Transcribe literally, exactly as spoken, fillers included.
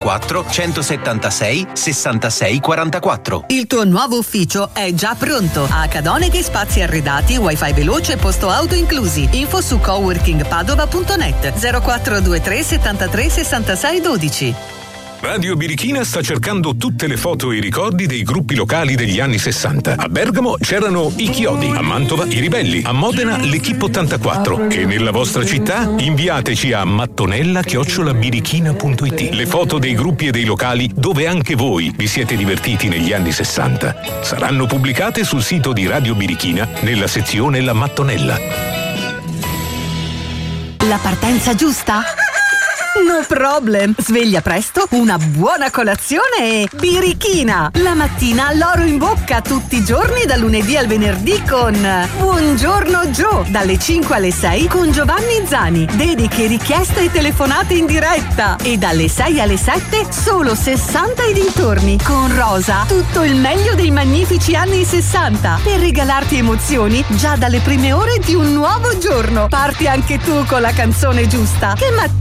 quattro centosettantasei sessantasei quarantaquattro. Il tuo nuovo ufficio è già pronto. A Cadoneghi Spazi Arredati, wifi veloce e posto auto inclusi. Info su coworking padova punto net. zero quattro due tre settantatré sessantasei dodici. Radio Birichina sta cercando tutte le foto e i ricordi dei gruppi locali degli anni sessanta. A Bergamo c'erano i Chiodi, a Mantova i Ribelli, a Modena l'Equipe ottantaquattro e nella vostra città inviateci a mattonella chiocciola birichina punto it le foto dei gruppi e dei locali dove anche voi vi siete divertiti negli anni sessanta. Saranno pubblicate sul sito di Radio Birichina nella sezione La Mattonella. La partenza giusta? No problem. Sveglia presto, una buona colazione e birichina. La mattina l'oro in bocca tutti i giorni dal lunedì al venerdì con Buongiorno Joe dalle cinque alle sei con Giovanni Zani. Dediche, richieste e telefonate in diretta. E dalle sei alle sette solo sessanta e dintorni con Rosa. Tutto il meglio dei magnifici anni sessanta per regalarti emozioni già dalle prime ore di un nuovo giorno. Parti anche tu con la canzone giusta. Che mattina